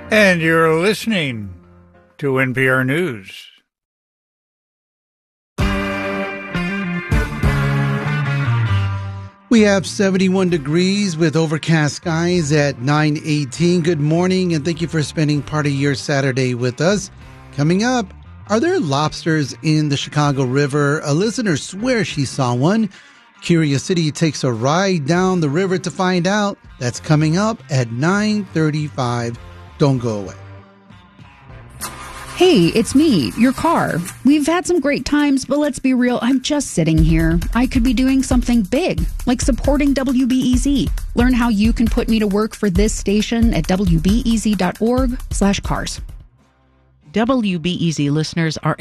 And you're listening to NPR News. We have 71 degrees with overcast skies at 9:18. Good morning, and thank you for spending part of your Saturday with us. Coming up, are there lobsters in the Chicago River? A listener swears she saw one. Curious City takes a ride down the river to find out. That's coming up at 9:35. Don't go away. Hey, it's me, your car. We've had some great times, but let's be real, I'm just sitting here. I could be doing something big, like supporting WBEZ. Learn how you can put me to work for this station at wbez.org/cars. WBEZ listeners are